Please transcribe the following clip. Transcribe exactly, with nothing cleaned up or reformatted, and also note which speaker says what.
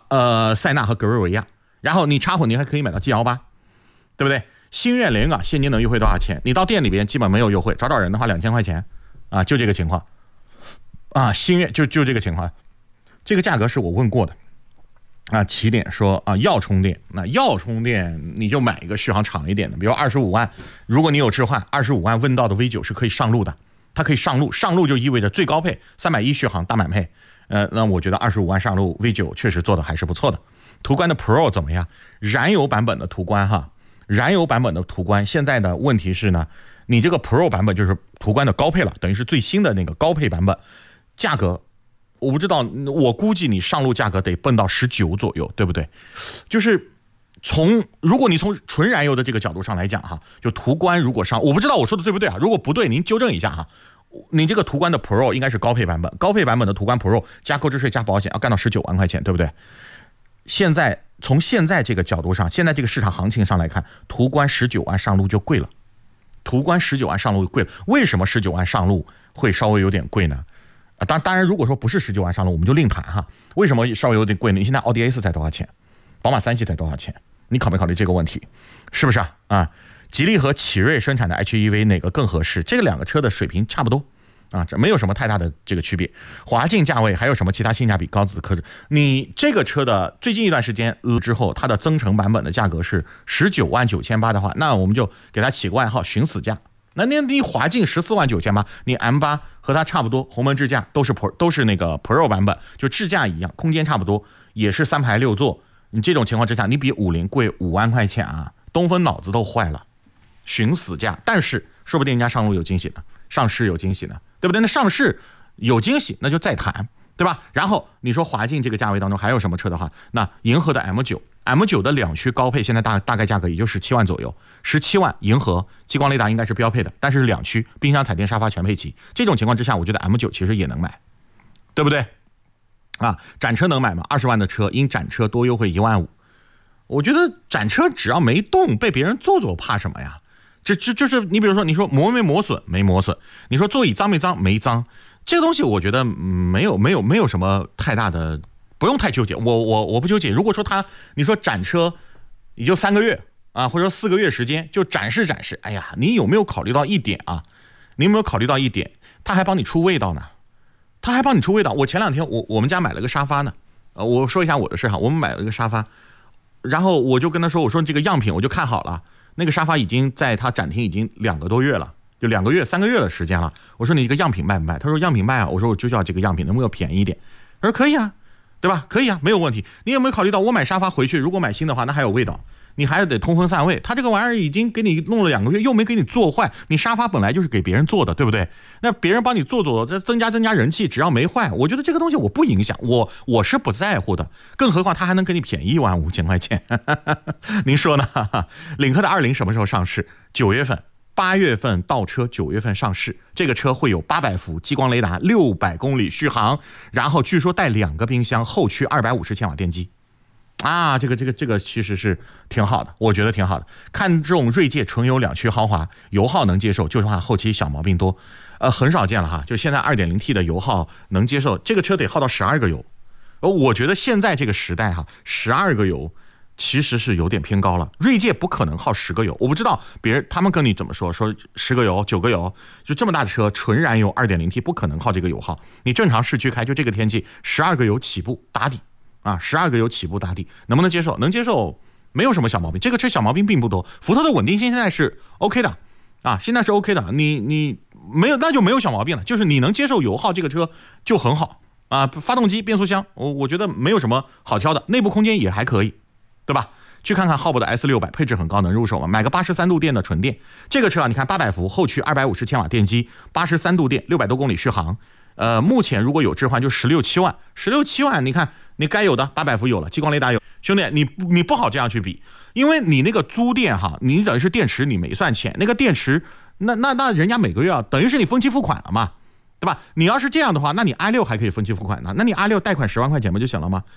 Speaker 1: 呃塞纳和格瑞维亚，然后你插混你还可以买到 G L 八，对不对？星越连啊，现金能优惠多少钱？你到店里边基本没有优惠，找找人的话两千块钱啊，就这个情况啊，星越就就这个情况，这个价格是我问过的。啊，起点说啊，要充电，那要充电你就买一个续航长一点的，比如二十五万，如果你有置换，二十五万问到的 V 九 是可以上路的，它可以上路，上路就意味着最高配三百一续航大满配，呃，那我觉得二十五万上路 V 九 确实做的还是不错的。途观的 Pro 怎么样？燃油版本的途观哈，燃油版本的途观现在的问题是呢，你这个 Pro 版本就是途观的高配了，等于是最新的那个高配版本，价格。我不知道，我估计你上路价格得奔到十九左右，对不对？就是从如果你从纯燃油的这个角度上来讲哈，就途观如果上，我不知道我说的对不对啊？如果不对，您纠正一下哈。你这个途观的 Pro 应该是高配版本，高配版本的途观 Pro 加购置税加保险要干到十九万块钱，对不对？现在从现在这个角度上，现在这个市场行情上来看，途观十九万上路就贵了，途观十九万上路贵了。为什么十九万上路会稍微有点贵呢？啊，当当然，如果说不是十九万上路，我们就另谈哈。为什么稍微有点贵呢？你现在奥迪 A 四才多少钱？宝马三系才多少钱？你考没考虑这个问题？是不是啊？啊，吉利和启锐生产的 H E V 哪个更合适？这个两个车的水平差不多啊，这没有什么太大的这个区别。华劲价位还有什么其他性价比高的科技？你这个车的最近一段时间之后，它的增程版本的价格是十九万九千八的话，那我们就给它起个外号“寻死价”。那你你华劲十四万九千八，你 M 八和它差不多，鸿蒙智驾都是 Pro 都是那个 Pro 版本，就智驾一样，空间差不多，也是三排六座。你这种情况之下，你比五菱贵五万块钱啊！东风脑子都坏了，寻死价。但是说不定人家上路有惊喜呢，上市有惊喜呢，对不对？那上市有惊喜，那就再谈，对吧？然后你说华劲这个价位当中还有什么车的话，那银河的 M 九。M 九 的两驱高配现在大大概价格也就十七万左右，十七万银河激光雷达应该是标配的，但是两驱冰箱彩电沙发全配齐，这种情况之下，我觉得 M 九 其实也能买，对不对？啊，展车能买吗？二十万的车因展车多优惠一万五，我觉得展车只要没动，被别人坐坐怕什么呀？这这就是你比如说你说磨没磨损没磨损，你说座椅脏没脏没脏，这个东西我觉得没有没有没有什么太大的。不用太纠结，我我我不纠结。如果说他，你说展车也就三个月啊，或者说四个月时间就展示展示，哎呀，你有没有考虑到一点啊？你有没有考虑到一点？他还帮你出味道呢，他还帮你出味道。我前两天我我们家买了个沙发呢，呃，我说一下我的事哈，我们买了个沙发，然后我就跟他说，我说这个样品我就看好了，那个沙发已经在他展厅已经两个多月了，就两个月三个月的时间了。我说你这个样品卖不卖？他说样品卖啊。我说我就要这个样品，能不能便宜一点？他说可以啊。对吧？可以啊，没有问题。你有没有考虑到，我买沙发回去，如果买新的话，那还有味道，你还得通风散味。他这个玩意儿已经给你弄了两个月，又没给你做坏。你沙发本来就是给别人做的，对不对？那别人帮你做做，这增加增加人气，只要没坏，我觉得这个东西我不影响，我我是不在乎的。更何况他还能给你便宜一万五千块钱，您说呢？领克的二零什么时候上市？九月份。八月份到车，九月份上市。这个车会有八百伏激光雷达，六百公里续航，然后据说带两个冰箱，后驱二百五十千瓦电机。啊，这个这个这个其实是挺好的，我觉得挺好的。看中锐界纯油两驱豪华，油耗能接受，就是怕后期小毛病多。呃，很少见了哈，就现在 二点零 T 的油耗能接受，这个车得耗到十二个油。呃，我觉得现在这个时代哈，十二个油。其实是有点偏高了，锐界不可能耗十个油，我不知道别人他们跟你怎么说，说十个油九个油，就这么大的车，纯燃油 二点零 T 不可能耗这个油耗，你正常市区开就这个天气，十二个油起步打底啊，十二个油起步打底，能不能接受？能接受，没有什么小毛病，这个车小毛病并不多，福特的稳定性现在是 OK 的啊，现在是 OK 的，你你没有那就没有小毛病了，就是你能接受油耗，这个车就很好啊，发动机变速箱我我觉得没有什么好挑的，内部空间也还可以。对吧？去看看浩博的 S 六百，配置很高，能入手吗？买个八十三度电的纯电，这个车啊，你看八百伏，后驱二百五十千瓦电机，八十三度电，六百多公里续航。呃，目前如果有置换就十六七万，十六七万，你看你该有的八百伏有了，激光雷达有，兄弟，你你不好这样去比，因为你那个租电哈，你等于是电池你没算钱，那个电池那那那人家每个月啊，等于是你分期付款了嘛。对吧？你要是这样的话，那你 i 六还可以分期付款呢，那你 i 六贷款十万块钱不就行了吗？